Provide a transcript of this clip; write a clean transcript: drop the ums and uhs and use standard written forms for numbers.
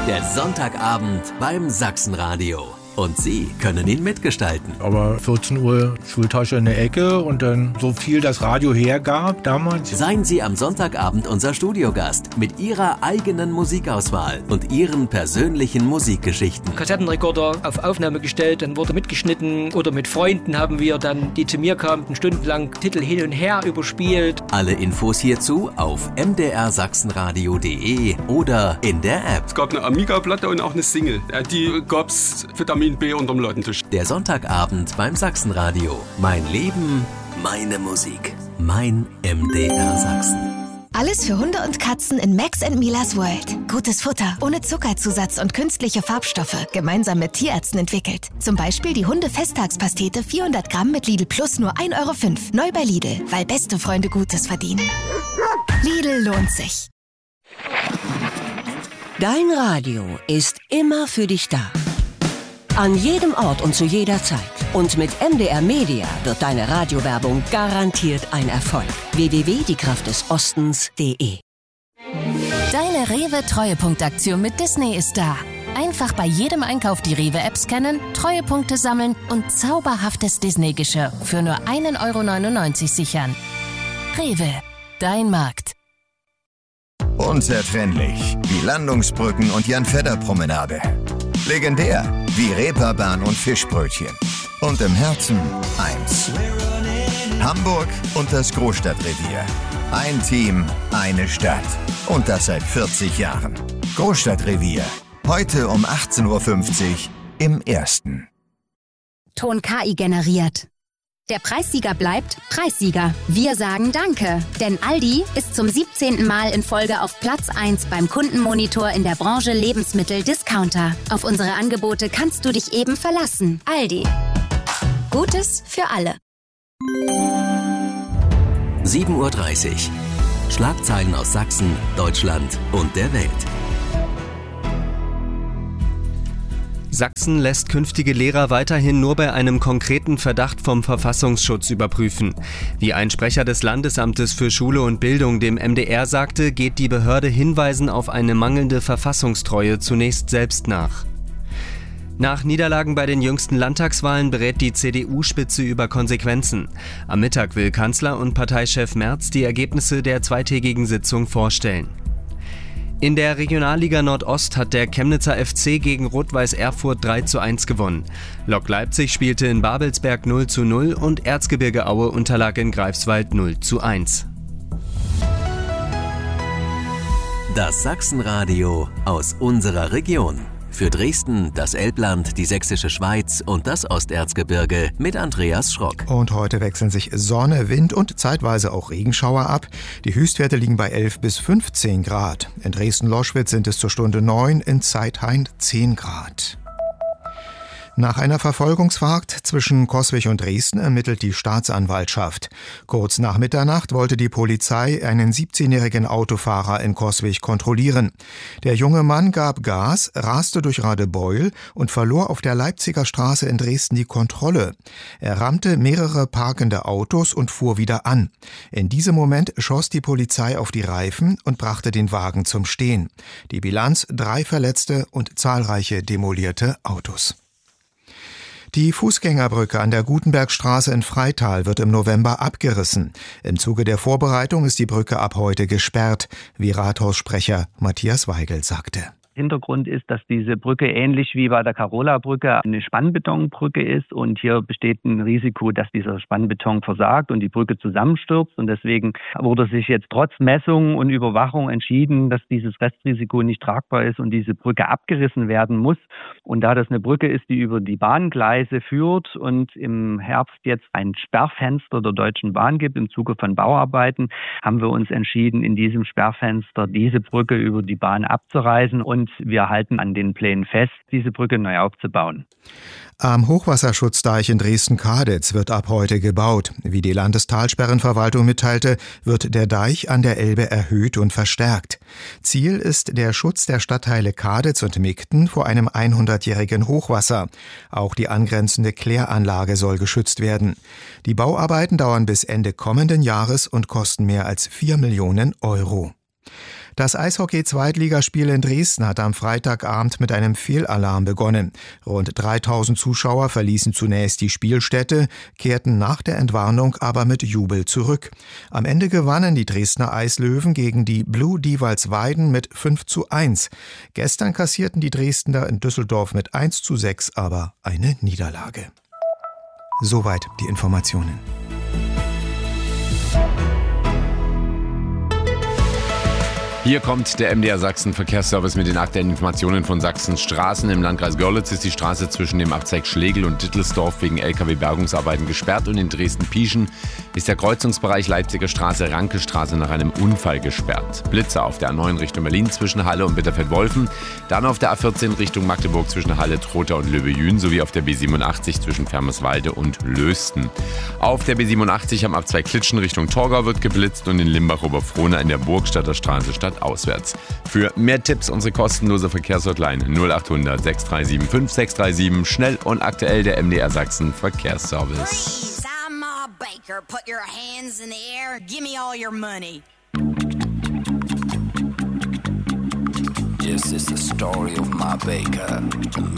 Der Sonntagabend beim Sachsenradio. Und Sie können ihn mitgestalten. Aber 14 Uhr Schultasche in der Ecke und dann so viel das Radio hergab damals. Seien Sie am Sonntagabend unser Studiogast mit Ihrer eigenen Musikauswahl und Ihren persönlichen Musikgeschichten. Kassettenrekorder auf Aufnahme gestellt, dann wurde mitgeschnitten oder mit Freunden haben wir dann, die zu mir kamen, stundenlang Titel hin und her überspielt. Alle Infos hierzu auf mdrsachsenradio.de oder in der App. Es gab eine Amiga-Platte und auch eine Single. Die gab's Vitamin B unterm Ladentisch. Der Sonntagabend beim Sachsenradio. Mein Leben, meine Musik. Mein MDR Sachsen. Alles für Hunde und Katzen in Max & Milas World. Gutes Futter, ohne Zuckerzusatz und künstliche Farbstoffe. Gemeinsam mit Tierärzten entwickelt. Zum Beispiel die Hunde-Festtagspastete 400 Gramm mit Lidl Plus nur 1,05 €. Neu bei Lidl, weil beste Freunde Gutes verdienen. Lidl lohnt sich. Dein Radio ist immer für dich da. An jedem Ort und zu jeder Zeit. Und mit MDR Media wird deine Radiowerbung garantiert ein Erfolg. www.diekraftdesostens.de. Deine Rewe-Treuepunktaktion mit Disney ist da. Einfach bei jedem Einkauf die Rewe-App scannen, Treuepunkte sammeln und zauberhaftes Disney-Geschirr für nur 1,99 € sichern. Rewe, dein Markt. Unzertrennlich wie Landungsbrücken und Jan-Fedder-Promenade. Legendär wie Reeperbahn und Fischbrötchen. Und im Herzen eins. Hamburg und das Großstadtrevier. Ein Team, eine Stadt. Und das seit 40 Jahren. Großstadtrevier. Heute um 18:50 Uhr im Ersten. Ton KI generiert. Der Preissieger bleibt Preissieger. Wir sagen Danke, denn Aldi ist zum 17. Mal in Folge auf Platz 1 beim Kundenmonitor in der Branche Lebensmittel-Discounter. Auf unsere Angebote kannst du dich eben verlassen. Aldi. Gutes für alle. 7:30 Uhr. Schlagzeilen aus Sachsen, Deutschland und der Welt. Sachsen lässt künftige Lehrer weiterhin nur bei einem konkreten Verdacht vom Verfassungsschutz überprüfen. Wie ein Sprecher des Landesamtes für Schule und Bildung dem MDR sagte, geht die Behörde Hinweisen auf eine mangelnde Verfassungstreue zunächst selbst nach. Nach Niederlagen bei den jüngsten Landtagswahlen berät die CDU-Spitze über Konsequenzen. Am Mittag will Kanzler und Parteichef Merz die Ergebnisse der zweitägigen Sitzung vorstellen. In der Regionalliga Nordost hat der Chemnitzer FC gegen Rot-Weiß Erfurt 3:1 gewonnen. Lok Leipzig spielte in Babelsberg 0:0 und Erzgebirge Aue unterlag in Greifswald 0:1. Das Sachsenradio aus unserer Region. Für Dresden, das Elbland, die Sächsische Schweiz und das Osterzgebirge mit Andreas Schrock. Und heute wechseln sich Sonne, Wind und zeitweise auch Regenschauer ab. Die Höchstwerte liegen bei 11 bis 15 Grad. In Dresden-Loschwitz sind es zur Stunde 9, in Zeithain 10 Grad. Nach einer Verfolgungsfahrt zwischen Coswig und Dresden ermittelt die Staatsanwaltschaft. Kurz nach Mitternacht wollte die Polizei einen 17-jährigen Autofahrer in Coswig kontrollieren. Der junge Mann gab Gas, raste durch Radebeul und verlor auf der Leipziger Straße in Dresden die Kontrolle. Er rammte mehrere parkende Autos und fuhr wieder an. In diesem Moment schoss die Polizei auf die Reifen und brachte den Wagen zum Stehen. Die Bilanz: 3 Verletzte und zahlreiche demolierte Autos. Die Fußgängerbrücke an der Gutenbergstraße in Freital wird im November abgerissen. Im Zuge der Vorbereitung ist die Brücke ab heute gesperrt, wie Rathaussprecher Matthias Weigel sagte. Hintergrund ist, dass diese Brücke ähnlich wie bei der Carola-Brücke eine Spannbetonbrücke ist und hier besteht ein Risiko, dass dieser Spannbeton versagt und die Brücke zusammenstürzt und deswegen wurde sich jetzt trotz Messungen und Überwachung entschieden, dass dieses Restrisiko nicht tragbar ist und diese Brücke abgerissen werden muss. Und da das eine Brücke ist, die über die Bahngleise führt und im Herbst jetzt ein Sperrfenster der Deutschen Bahn gibt im Zuge von Bauarbeiten, haben wir uns entschieden, in diesem Sperrfenster diese Brücke über die Bahn abzureißen und wir halten an den Plänen fest, diese Brücke neu aufzubauen. Am Hochwasserschutzdeich in Dresden-Kaditz wird ab heute gebaut. Wie die Landestalsperrenverwaltung mitteilte, wird der Deich an der Elbe erhöht und verstärkt. Ziel ist der Schutz der Stadtteile Kaditz und Migten vor einem 100-jährigen Hochwasser. Auch die angrenzende Kläranlage soll geschützt werden. Die Bauarbeiten dauern bis Ende kommenden Jahres und kosten mehr als 4 Millionen Euro. Das Eishockey-Zweitligaspiel in Dresden hat am Freitagabend mit einem Fehlalarm begonnen. Rund 3000 Zuschauer verließen zunächst die Spielstätte, kehrten nach der Entwarnung aber mit Jubel zurück. Am Ende gewannen die Dresdner Eislöwen gegen die Blue Dievalsweiden mit 5:1. Gestern kassierten die Dresdner in Düsseldorf mit 1:6 aber eine Niederlage. Soweit die Informationen. Hier kommt der MDR Sachsen Verkehrsservice mit den aktuellen Informationen von Sachsens Straßen. Im Landkreis Görlitz ist die Straße zwischen dem Abzweig Schlegel und Dittelsdorf wegen LKW-Bergungsarbeiten gesperrt und in Dresden-Pieschen ist der Kreuzungsbereich Leipziger Straße Rankestraße nach einem Unfall gesperrt. Blitzer auf der A9 Richtung Berlin zwischen Halle und Bitterfeld-Wolfen, dann auf der A14 Richtung Magdeburg zwischen Halle, Trotha und Löbejün sowie auf der B87 zwischen Fermerswalde und Lösten. Auf der B87 am Abzweig Klitschen Richtung Torgau wird geblitzt und in Limbach-Oberfrohna in der Burgstadter Straße auswärts. Für mehr Tipps unsere kostenlose Verkehrshotline 0800 637 5637. Schnell und aktuell der MDR Sachsen Verkehrsservice. I'm Ma Baker. Put your hands in the air. Give me all your money. This is the story of Ma Baker, the